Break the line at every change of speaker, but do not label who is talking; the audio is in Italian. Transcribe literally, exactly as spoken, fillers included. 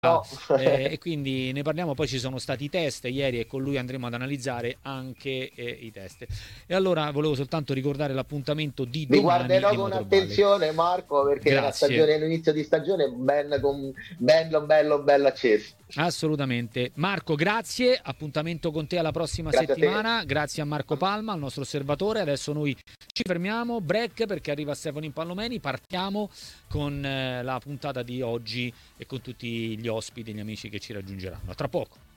No.
eh, e quindi ne parliamo. Poi ci sono stati i test ieri e con lui andremo ad analizzare anche eh, i test. E allora volevo soltanto ricordare l'appuntamento di
Vi
domani
guarderò
di
con
Motor Valley.
attenzione, Marco, perché la
Grazie.
stagione, l'inizio di stagione, ben, con, bello, bello, bello acceso.
Assolutamente. Marco, grazie. Appuntamento con te alla prossima
Grazie a te.
settimana. Grazie a Marco Palma, il nostro osservatore. Adesso noi ci fermiamo, break perché arriva Stefano Impallomeni. Partiamo con eh, la puntata di oggi e con tutti gli ospiti e gli amici che ci raggiungeranno. A tra poco.